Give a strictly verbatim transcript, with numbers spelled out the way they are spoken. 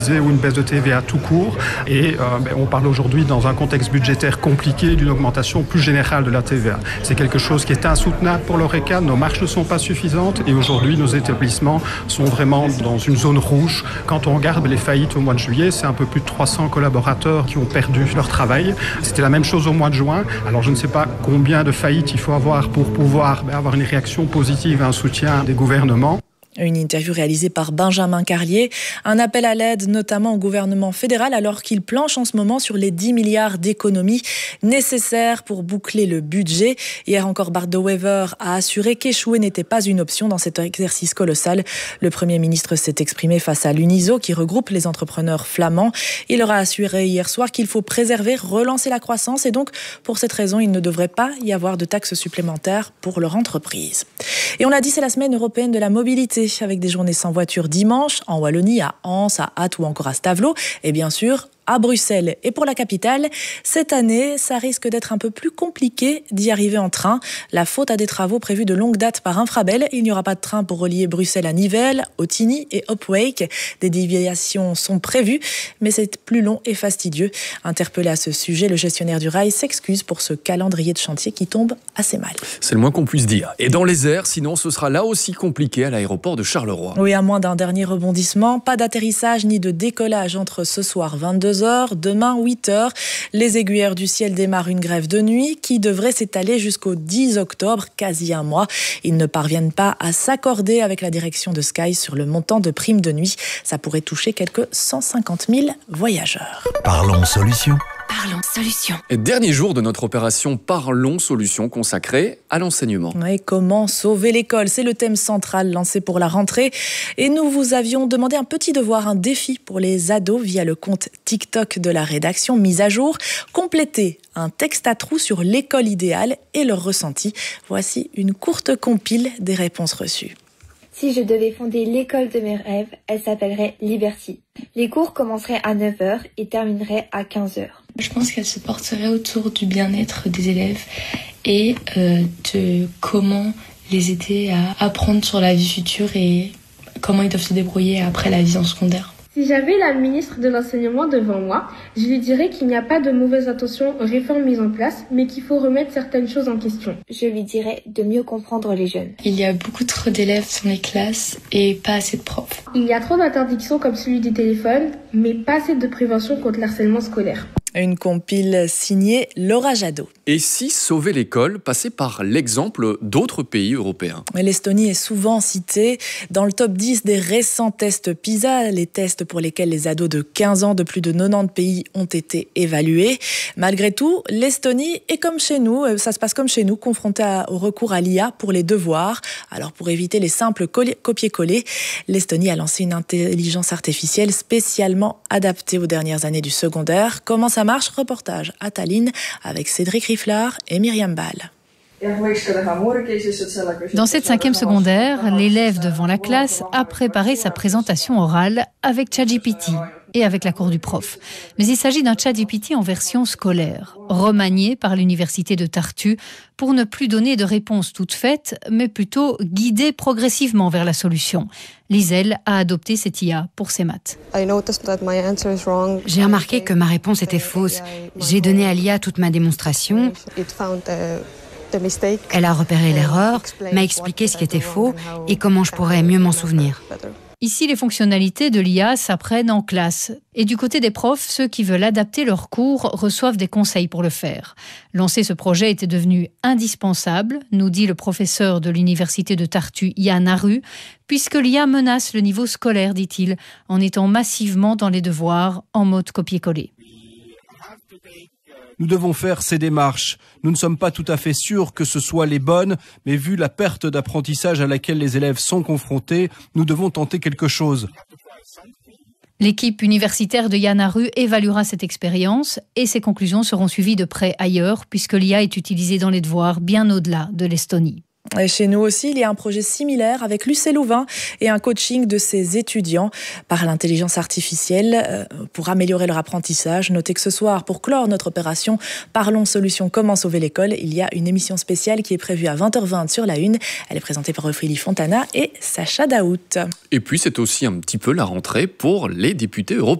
ou une baisse de T V A tout court. Et euh, ben, on parle aujourd'hui dans un contexte budgétaire compliqué d'une augmentation plus générale de la T V A. C'est quelque chose qui est insoutenable pour l'Horeca. Nos marges ne sont pas suffisantes et aujourd'hui nos établissements sont vraiment dans une zone rouge. Quand on regarde les faillites au mois de juillet, c'est un peu plus de trois cents collaborateurs qui ont perdu leur travail. C'était la même chose au mois de juin. Alors je ne sais pas combien de faillites il faut avoir pour pouvoir ben, avoir une réaction positive et un soutien des gouvernements. Une interview réalisée par Benjamin Carlier. Un appel à l'aide notamment au gouvernement fédéral alors qu'il planche en ce moment sur les dix milliards d'économies nécessaires pour boucler le budget. Hier encore, Bart De Wever a assuré qu'échouer n'était pas une option dans cet exercice colossal. Le Premier ministre s'est exprimé face à l'Uniso qui regroupe les entrepreneurs flamands. Il leur a assuré hier soir qu'il faut préserver, relancer la croissance et donc pour cette raison, il ne devrait pas y avoir de taxes supplémentaires pour leur entreprise. Et on l'a dit, c'est la semaine européenne de la mobilité, avec des journées sans voiture dimanche, en Wallonie, à Anse, à Ath ou encore à Stavelot, et bien sûr à Bruxelles. Et pour la capitale, cette année, ça risque d'être un peu plus compliqué d'y arriver en train. La faute à des travaux prévus de longue date par Infrabel. Il n'y aura pas de train pour relier Bruxelles à Nivelles, Otigny et Hopwake. Des déviations sont prévues, mais c'est plus long et fastidieux. Interpellé à ce sujet, le gestionnaire du rail s'excuse pour ce calendrier de chantier qui tombe assez mal. C'est le moins qu'on puisse dire. Et dans les airs, sinon ce sera là aussi compliqué à l'aéroport de Charleroi. Oui, à moins d'un dernier rebondissement, pas d'atterrissage ni de décollage entre ce soir vingt-deux heures, demain huit heures. Les aiguilleurs du ciel démarrent une grève de nuit qui devrait s'étaler jusqu'au dix octobre, quasi un mois. Ils ne parviennent pas à s'accorder avec la direction de Sky sur le montant de prime de nuit. Ça pourrait toucher quelques cent cinquante mille voyageurs. Parlons solutions. Parlons Solutions. Et dernier jour de notre opération Parlons Solutions consacrée à l'enseignement. Et comment sauver l'école ? C'est le thème central lancé pour la rentrée. Et nous vous avions demandé un petit devoir, un défi pour les ados via le compte TikTok de la rédaction Mise à jour. Compléter un texte à trous sur l'école idéale et leur ressenti. Voici une courte compile des réponses reçues. Si je devais fonder l'école de mes rêves, elle s'appellerait Liberty. Les cours commenceraient à neuf heures et termineraient à quinze heures. Je pense qu'elle se porterait autour du bien-être des élèves et euh, de comment les aider à apprendre sur la vie future et comment ils doivent se débrouiller après la vie en secondaire. Si j'avais la ministre de l'Enseignement devant moi, je lui dirais qu'il n'y a pas de mauvaises intentions aux réformes mises en place, mais qu'il faut remettre certaines choses en question. Je lui dirais de mieux comprendre les jeunes. Il y a beaucoup trop d'élèves dans les classes et pas assez de profs. Il y a trop d'interdictions comme celui du téléphone, mais pas assez de prévention contre le harcèlement scolaire. Une compile signée Laura Jadot. Et si sauver l'école passait par l'exemple d'autres pays européens ? L'Estonie est souvent citée dans le top dix des récents tests PISA, les tests pour lesquels les ados de quinze ans de plus de quatre-vingt-dix pays ont été évalués. Malgré tout, l'Estonie est comme chez nous, ça se passe comme chez nous, confrontée au recours à l'I A pour les devoirs. Alors pour éviter les simples copier-coller, l'Estonie a lancé une intelligence artificielle spécialement adaptée aux dernières années du secondaire. Comment ça marche ? Reportage à Tallinn avec Cédric Rifflard et Myriam Ball. Dans cette cinquième secondaire, l'élève devant la classe a préparé sa présentation orale avec ChatGPT et avec l'accord du prof. Mais il s'agit d'un ChatGPT en version scolaire, remanié par l'université de Tartu pour ne plus donner de réponses toutes faites, mais plutôt guider progressivement vers la solution. Liselle a adopté cette I A pour ses maths. J'ai remarqué que ma réponse était fausse. J'ai donné à l'I A toute ma démonstration. Elle a repéré l'erreur, m'a expliqué ce qui était faux et comment je pourrais mieux m'en souvenir. Ici, les fonctionnalités de l'I A s'apprennent en classe. Et du côté des profs, ceux qui veulent adapter leurs cours reçoivent des conseils pour le faire. Lancer ce projet était devenu indispensable, nous dit le professeur de l'université de Tartu, Yann Aru, puisque l'I A menace le niveau scolaire, dit-il, en étant massivement dans les devoirs en mode copier-coller. Nous devons faire ces démarches. Nous ne sommes pas tout à fait sûrs que ce soit les bonnes, mais vu la perte d'apprentissage à laquelle les élèves sont confrontés, nous devons tenter quelque chose. L'équipe universitaire de Yann Aru évaluera cette expérience et ses conclusions seront suivies de près ailleurs, puisque l'I A est utilisée dans les devoirs bien au-delà de l'Estonie. Et chez nous aussi, il y a un projet similaire avec l'U C Louvain et un coaching de ses étudiants par l'intelligence artificielle pour améliorer leur apprentissage. Notez que ce soir, pour clore notre opération Parlons Solutions, comment sauver l'école, il y a une émission spéciale qui est prévue à vingt heures vingt sur la Une. Elle est présentée par Ophélie Fontana et Sacha Daout. Et puis c'est aussi un petit peu la rentrée pour les députés européens.